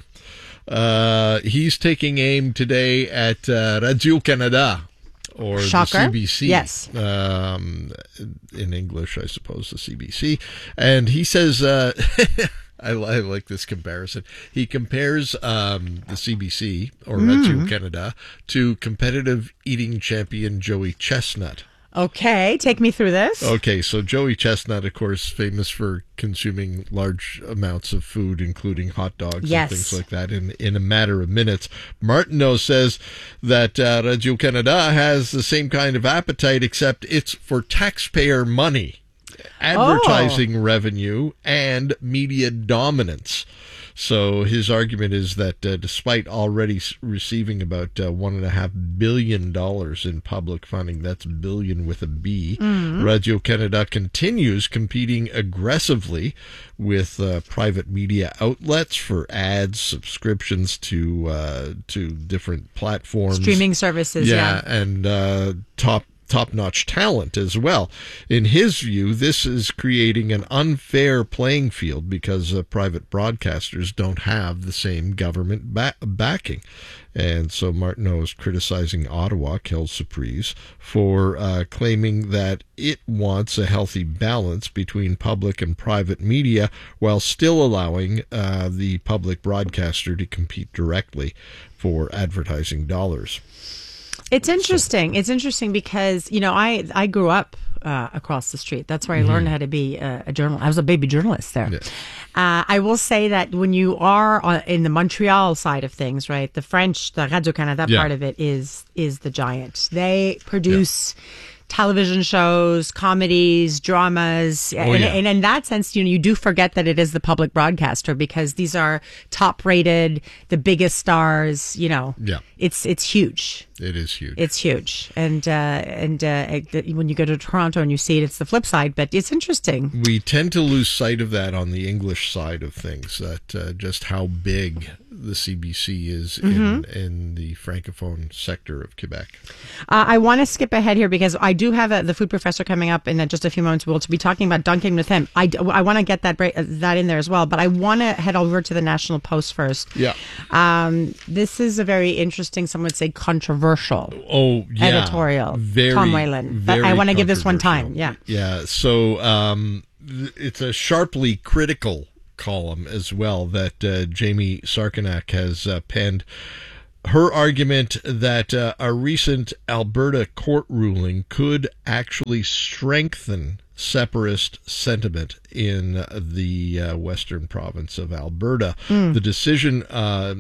Uh, he's taking aim today at uh, Radio-Canada, or Shocker. the C B C. Yes. Um, in English, I suppose, the C B C. And he says... Uh, I, I like this comparison. He compares um, the C B C, or Mm. Radio-Canada, to competitive eating champion Joey Chestnut. Okay, take me through this. Okay, so Joey Chestnut, of course, famous for consuming large amounts of food, including hot dogs Yes. and things like that, in, in a matter of minutes. Martineau says that uh, Radio-Canada has the same kind of appetite, except it's for taxpayer money, advertising Oh. revenue, and media dominance. So his argument is that uh, despite already s- receiving about uh, one and a half billion dollars in public funding, that's billion with a B, Mhm. Radio-Canada continues competing aggressively with uh, private media outlets for ads, subscriptions to uh, to different platforms, Streaming services, yeah. and uh, top. top-notch talent as well. In his view, this is creating an unfair playing field because uh, private broadcasters don't have the same government ba- backing. And so Martineau is criticizing Ottawa, Quelle Surprise, for uh, claiming that it wants a healthy balance between public and private media while still allowing uh, the public broadcaster to compete directly for advertising dollars. It's interesting. It's interesting because, you know, I, I grew up uh, across the street. That's where I mm-hmm. learned how to be a, a journalist. I was a baby journalist there. Yeah. Uh, I will say that when you are on, in the Montreal side of things, right, the French, the Radio-Canada yeah. part of it is is the giant. They produce... Yeah. television shows, comedies, dramas. Oh, and, yeah. and in that sense, you know, you do forget that it is the public broadcaster because these are top rated, the biggest stars, you know. Yeah. It's it's huge. It is huge. It's huge. And uh, and uh, when you go to Toronto and you see it, it's the flip side, but it's interesting. We tend to lose sight of that on the English side of things, that uh, just how big the C B C is mm-hmm. in, in the Francophone sector of Quebec. Uh, I want to skip ahead here because I do have a, the food professor coming up in just a few moments. We'll be talking about Dunking with him. I, I want to get that break, that in there as well, but I want to head over to the National Post first. Yeah. Um, this is a very interesting, some would say controversial oh, yeah. editorial. Very, Tom Whalen. But I want to give this one time. Yeah. Yeah. So um, it's a sharply critical column as well that uh, Jamie Sarkanak has uh, penned. Her argument that uh, a recent Alberta court ruling could actually strengthen separatist sentiment in the uh, western province of Alberta. Mm. The decision uh,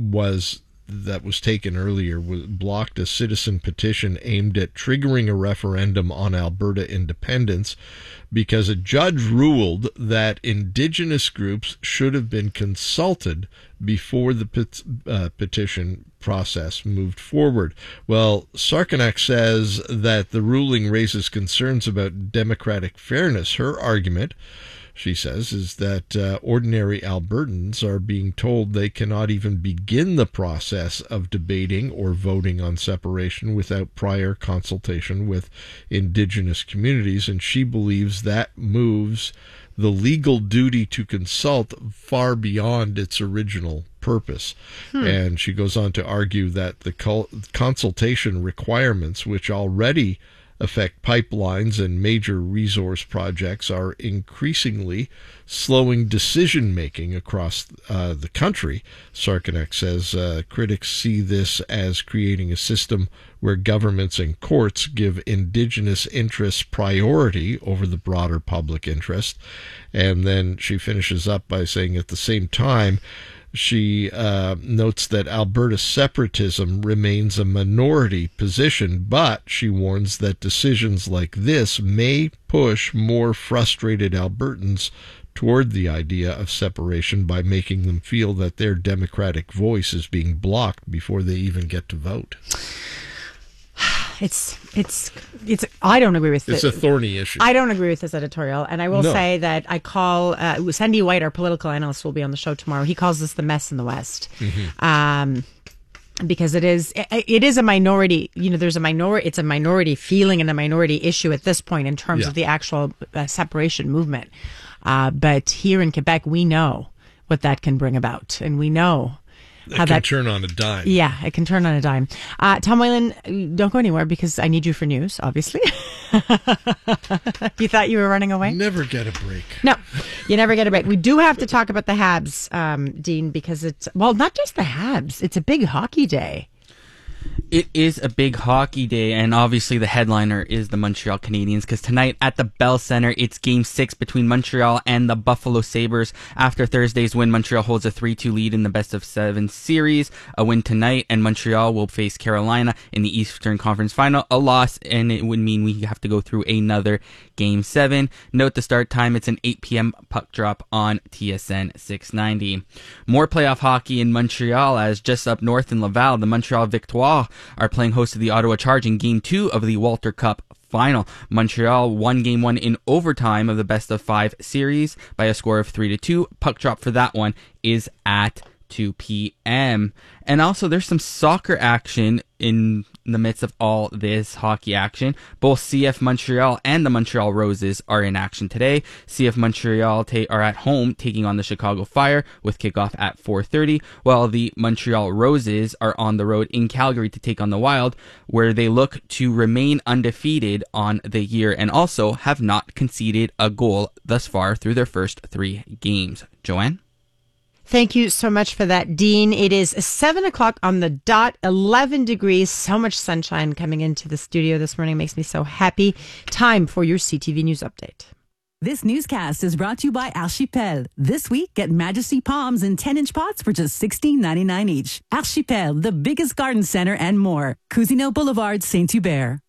was that was taken earlier was blocked a citizen petition aimed at triggering a referendum on Alberta independence because a judge ruled that Indigenous groups should have been consulted before the pet, uh, petition process moved forward. Well, Sarkanak says that the ruling raises concerns about democratic fairness. Her argument, she says, is that uh, ordinary Albertans are being told they cannot even begin the process of debating or voting on separation without prior consultation with Indigenous communities, and she believes that moves the legal duty to consult far beyond its original purpose. Hmm. And she goes on to argue that the col- consultation requirements, which already affect pipelines and major resource projects, are increasingly slowing decision-making across uh, the country. Sarkanak says uh, critics see this as creating a system where governments and courts give Indigenous interests priority over the broader public interest. And then she finishes up by saying at the same time, she uh, notes that Alberta separatism remains a minority position, but she warns that decisions like this may push more frustrated Albertans toward the idea of separation by making them feel that their democratic voice is being blocked before they even get to vote. It's, it's, it's, I don't agree with it. It's a thorny issue. I don't agree with this editorial. And I will no. say that I call, uh, Sandy White, our political analyst, will be on the show tomorrow. He calls this the mess in the West. Mm-hmm. Um, because it is, it, it is a minority, you know, there's a minority, it's a minority feeling and a minority issue at this point in terms yeah. of the actual uh, separation movement. Uh, but here in Quebec, we know what that can bring about. And we know It can that, turn on a dime. Yeah, it can turn on a dime. Uh, Tom Whalen, don't go anywhere because I need you for news, obviously. You thought you were running away? Never get a break. No, you never get a break. We do have to talk about the Habs, um, Dean, because it's, well, not just the Habs. It's a big hockey day. It is a big hockey day, and obviously the headliner is the Montreal Canadiens, because tonight at the Bell Center, it's Game six between Montreal and the Buffalo Sabres. After Thursday's win, Montreal holds a three two lead in the best-of-seven series. A win tonight, and Montreal will face Carolina in the Eastern Conference Final. A loss, and it would mean we have to go through another Game seven. Note the start time, it's an eight p.m. puck drop on T S N six ninety. More playoff hockey in Montreal, as just up north in Laval, the Montreal Victoire are playing host to the Ottawa Charge in Game two of the Walter Cup final. Montreal won Game one in overtime of the best of five series by a score of three to two. Puck drop for that one is at two p.m. And also there's some soccer action in the midst of all this hockey action. Both C F Montreal and the Montreal Roses are in action today. C F Montreal ta- are at home taking on the Chicago Fire with kickoff at four thirty, while the Montreal Roses are on the road in Calgary to take on the Wild, where they look to remain undefeated on the year and also have not conceded a goal thus far through their first three games. Joanne? Thank you so much for that, Dean. It is seven o'clock on the dot, eleven degrees. So much sunshine coming into the studio this morning. Makes me so happy. Time for your C T V News Update. This newscast is brought to you by Archipel. This week, get Majesty palms in ten-inch pots for just sixteen ninety-nine each. Archipel, the biggest garden center and more. Cousineau Boulevard, Saint-Hubert.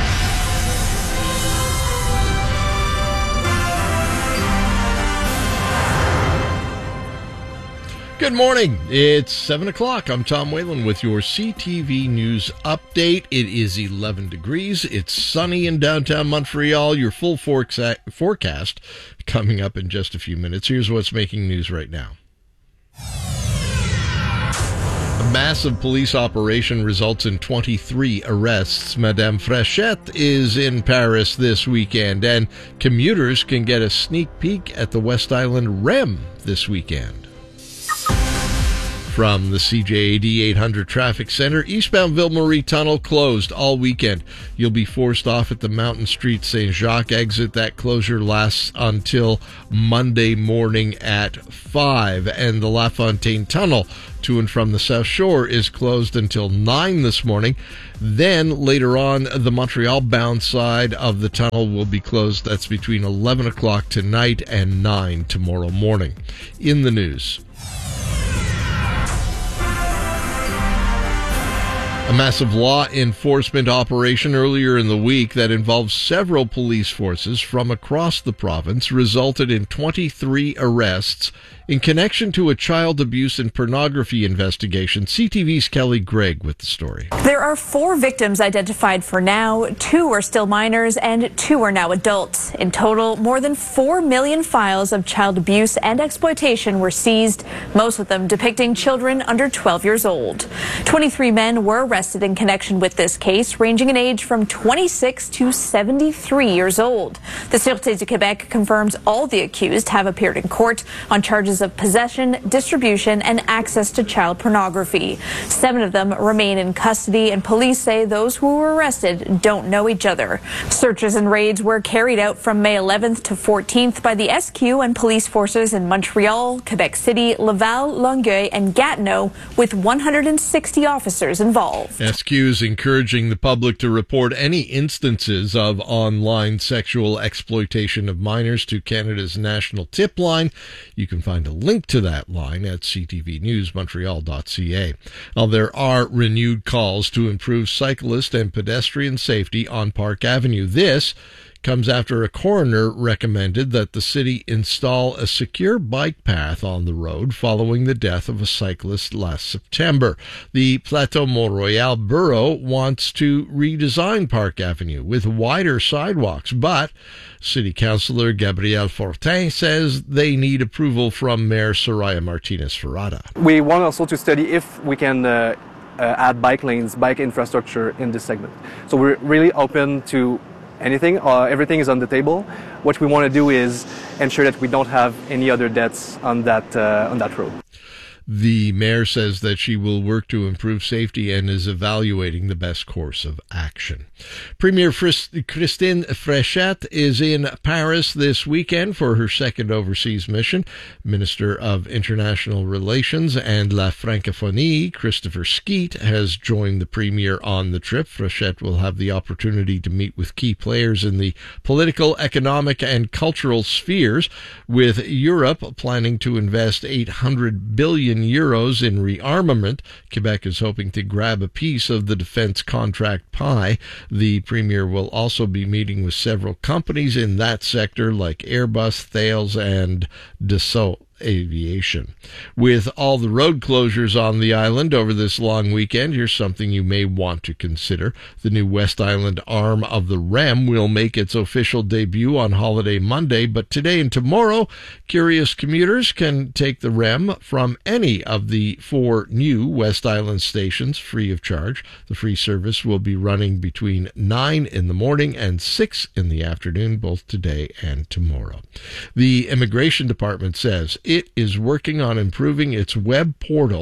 Good morning. It's seven o'clock. I'm Tom Whalen with your C T V News Update. It is eleven degrees. It's sunny in downtown Montreal. Your full forecast coming up in just a few minutes. Here's what's making news right now. A massive police operation results in twenty-three arrests. Madame Frechette is in Paris this weekend, and commuters can get a sneak peek at the West Island R E M this weekend. From the C J A D eight hundred Traffic Center, eastbound Ville-Marie Tunnel closed all weekend. You'll be forced off at the Mountain Street Saint Jacques exit. That closure lasts until Monday morning at five. And the La Fontaine Tunnel to and from the South Shore is closed until nine this morning. Then later on, the Montreal-bound side of the tunnel will be closed. That's between eleven o'clock tonight and nine tomorrow morning. In the news, a massive law enforcement operation earlier in the week that involved several police forces from across the province resulted in twenty-three arrests in connection to a child abuse and pornography investigation. C T V's Kelly Gregg with the story. There are four victims identified for now. Two are still minors and two are now adults. In total, more than four million files of child abuse and exploitation were seized, most of them depicting children under twelve years old. twenty-three men were arrested in connection with this case, ranging in age from twenty-six to seventy-three years old. The Sûreté du Québec confirms all the accused have appeared in court on charges of possession, distribution, and access to child pornography. Seven of them remain in custody, and police say those who were arrested don't know each other. Searches and raids were carried out from May eleventh to fourteenth by the S Q and police forces in Montreal, Quebec City, Laval, Longueuil, and Gatineau, with one hundred sixty officers involved. S Q is encouraging the public to report any instances of online sexual exploitation of minors to Canada's National Tip Line. You can find a link to that line at c t v news montreal dot c a. Now, there are renewed calls to improve cyclist and pedestrian safety on Park Avenue. This comes after a coroner recommended that the city install a secure bike path on the road following the death of a cyclist last September. The Plateau Mont-Royal Borough wants to redesign Park Avenue with wider sidewalks, but City Councillor Gabrielle Fortin says they need approval from Mayor Soraya Martinez-Ferrada. We want also to study if we can uh, uh, add bike lanes, bike infrastructure in this segment. So we're really open to anything. Uh, everything is on the table. What we want to do is ensure that we don't have any other deaths on that uh, on that road. The mayor says that she will work to improve safety and is evaluating the best course of action. Premier Christine Frechette is in Paris this weekend for her second overseas mission. Minister of International Relations and La Francophonie, Christopher Skeet, has joined the premier on the trip. Frechette will have the opportunity to meet with key players in the political, economic, and cultural spheres, with Europe planning to invest eight hundred billion euros in rearmament. Quebec is hoping to grab a piece of the defense contract pie. The premier will also be meeting with several companies in that sector like Airbus, Thales, and Dassault Aviation. With all the road closures on the island over this long weekend, here's something you may want to consider. The new West Island arm of the R E M will make its official debut on Holiday Monday, but today and tomorrow, curious commuters can take the R E M from any of the four new West Island stations free of charge. The free service will be running between nine in the morning and six in the afternoon, both today and tomorrow. The Immigration Department says it is working on improving its web portal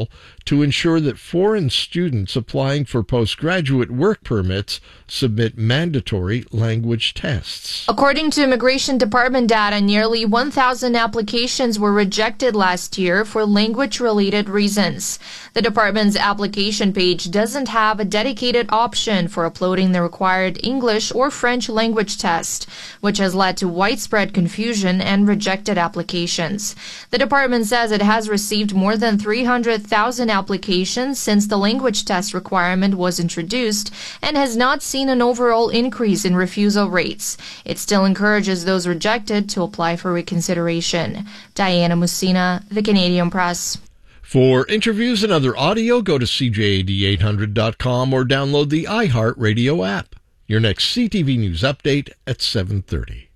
to ensure that foreign students applying for postgraduate work permits submit mandatory language tests. According to Immigration Department data, nearly one thousand applications were rejected last year for language-related reasons. The department's application page doesn't have a dedicated option for uploading the required English or French language test, which has led to widespread confusion and rejected applications. The department says it has received more than three hundred thousand applications since the language test requirement was introduced and has not seen an overall increase in refusal rates. It still encourages those rejected to apply for reconsideration. Diana Musina, The Canadian Press. For interviews and other audio, go to C J A D eight hundred dot com or download the iHeartRadio app. Your next C T V News update at seven thirty.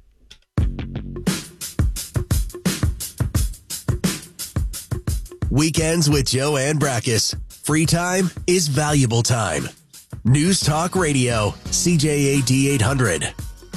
Weekends with Joanne Brackus. Free time is valuable time. News Talk Radio, C J A D eight hundred.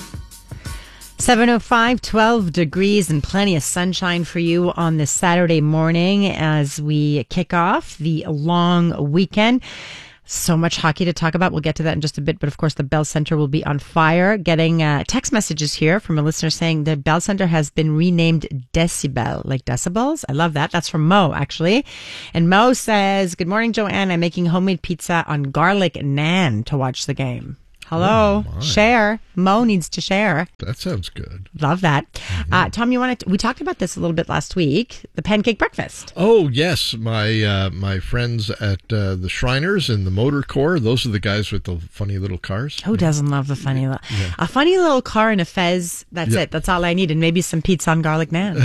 seven oh five, twelve degrees and plenty of sunshine for you on this Saturday morning as we kick off the long weekend. So much hockey to talk about. We'll get to that in just a bit. But of course, the Bell Center will be on fire. Getting uh, text messages here from a listener saying the Bell Center has been renamed Decibel, like decibels. I love that. That's from Mo, actually. And Mo says, good morning, Joanne. I'm making homemade pizza on garlic naan to watch the game. Hello, oh share. Mo needs to share. That sounds good. Love that. Mm-hmm. Uh, Tom, you want to, we talked about this a little bit last week, the pancake breakfast. Oh, yes. My uh, my friends at uh, the Shriners and the Motor Corps, those are the guys with the funny little cars. Who doesn't love the funny little, yeah. a funny little car and a fez. That's yeah. it. That's all I need. And maybe some pizza on garlic naan.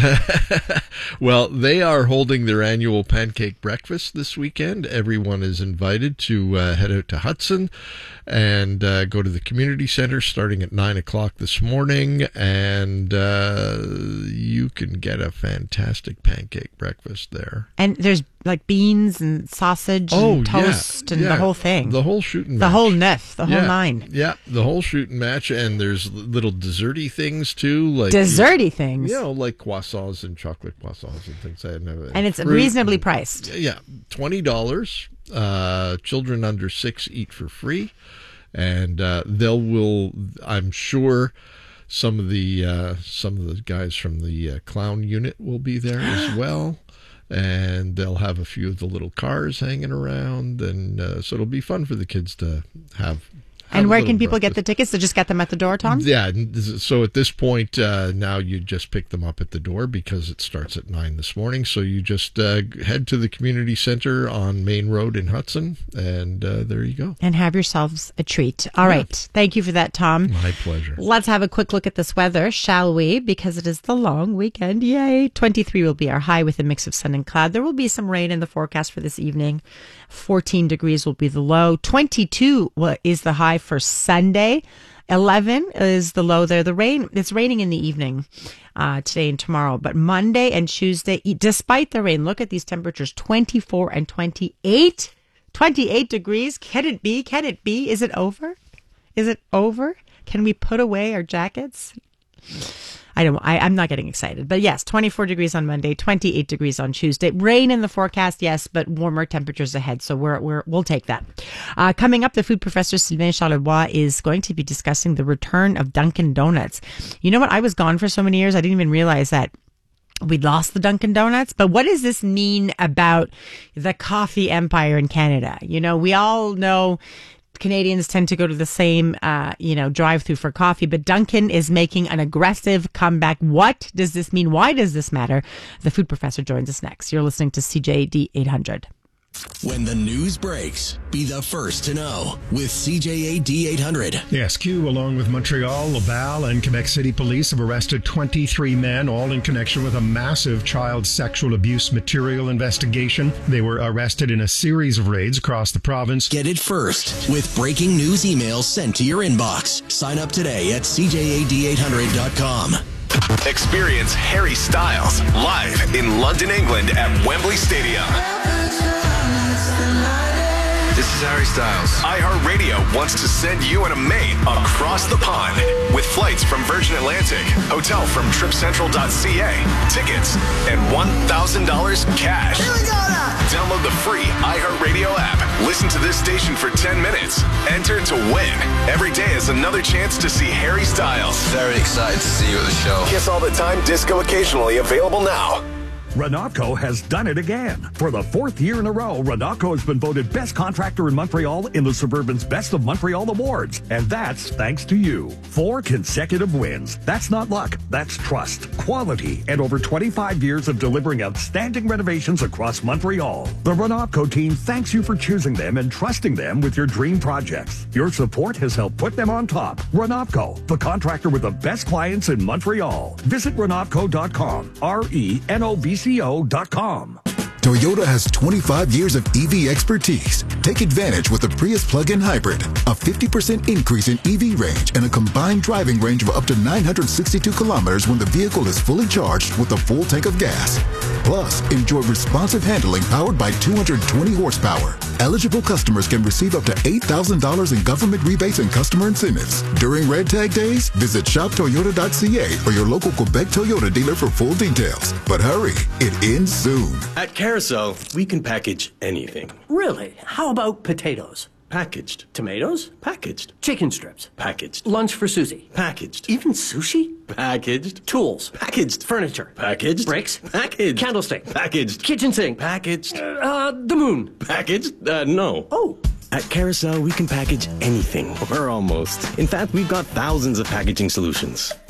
Well, they are holding their annual pancake breakfast this weekend. Everyone is invited to uh, head out to Hudson and uh, go to the community center starting at nine o'clock this morning, and uh, you can get a fantastic pancake breakfast there. And there's like beans and sausage oh, and toast yeah, and yeah. the whole thing. The whole shooting match. The whole neuf, the whole yeah, nine. Yeah, the whole shooting match, and there's little desserty things too. like Desserty you, things? You know, like croissants and chocolate croissants and things like that. And it's fruit reasonably and, priced. Yeah, twenty dollars. Uh, children under six eat for free. And uh, they'll will I'm sure some of the uh, some of the guys from the uh, clown unit will be there as well, and they'll have a few of the little cars hanging around, and uh, so it'll be fun for the kids to have. And where can people breakfast. get the tickets? To just get them at the door, Tom? Yeah. So at this point, uh, now you just pick them up at the door because it starts at nine this morning. So you just uh, head to the community center on Main Road in Hudson, and uh, there you go. And have yourselves a treat. All yeah. right. Thank you for that, Tom. My pleasure. Let's have a quick look at this weather, shall we? Because it is the long weekend. Yay. twenty-three will be our high with a mix of sun and cloud. There will be some rain in the forecast for this evening. fourteen degrees will be the low. twenty-two is the high for Sunday. eleven is the low there. The rain, it's raining in the evening uh, today and tomorrow, but Monday and Tuesday, despite the rain, look at these temperatures, twenty-four and twenty-eight. twenty-eight degrees. Can it be? Can it be? Is it over? Is it over? Can we put away our jackets? I don't, I, I'm not getting excited, but yes, twenty-four degrees on Monday, twenty-eight degrees on Tuesday. Rain in the forecast, yes, but warmer temperatures ahead. So we're, we're, we'll take that. Uh, coming up, the food professor Sylvain Charlebois is going to be discussing the return of Dunkin' Donuts. You know what? I was gone for so many years. I didn't even realize that we'd lost the Dunkin' Donuts. But what does this mean about the coffee empire in Canada? You know, we all know Canadians tend to go to the same, uh, you know, drive-through for coffee, but Dunkin' is making an aggressive comeback. What does this mean? Why does this matter? The food professor joins us next. You're listening to C J A D eight hundred. When the news breaks, be the first to know with C J A D eight hundred. The S Q, along with Montreal, Laval, and Quebec City Police, have arrested twenty-three men, all in connection with a massive child sexual abuse material investigation. They were arrested in a series of raids across the province. Get it first with breaking news emails sent to your inbox. Sign up today at C J A D eight hundred dot com. Experience Harry Styles live in London, England at Wembley Stadium. This is Harry Styles. iHeartRadio wants to send you and a mate across the pond with flights from Virgin Atlantic, hotel from trip central dot c a, tickets, and one thousand dollars cash. Here we go now. Download the free iHeartRadio app. Listen to this station for ten minutes. Enter to win. Every day is another chance to see Harry Styles. Very excited to see you at the show. Kiss All the Time Disco occasionally available now. Renocco has done it again. For the fourth year in a row, Renocco has been voted best contractor in Montreal in the Suburban's Best of Montreal Awards. And that's thanks to you. Four consecutive wins. That's not luck. That's trust, quality, and over twenty-five years of delivering outstanding renovations across Montreal. The Renocco team thanks you for choosing them and trusting them with your dream projects. Your support has helped put them on top. Renocco, the contractor with the best clients in Montreal. Visit renocco dot com. R E N O V C O dot com. Toyota has twenty-five years of E V expertise. Take advantage with the Prius plug-in hybrid. A fifty percent increase in E V range and a combined driving range of up to nine hundred sixty-two kilometers when the vehicle is fully charged with a full tank of gas. Plus, enjoy responsive handling powered by two hundred twenty horsepower. Eligible customers can receive up to eight thousand dollars in government rebates and customer incentives. During Red Tag Days, visit shop toyota dot c a or your local Quebec Toyota dealer for full details. But hurry, it ends soon. At Carousel, we can package anything. Really? How about potatoes? Packaged. Tomatoes? Packaged. Chicken strips? Packaged. Lunch for Susie? Packaged. Even sushi? Packaged. Tools? Packaged. Furniture? Packaged. Bricks? Packaged. Candlestick? Packaged. Kitchen sink? Packaged. Uh, the moon? Packaged? Uh, no. Oh. At Carousel, we can package anything, or almost. In fact, we've got thousands of packaging solutions.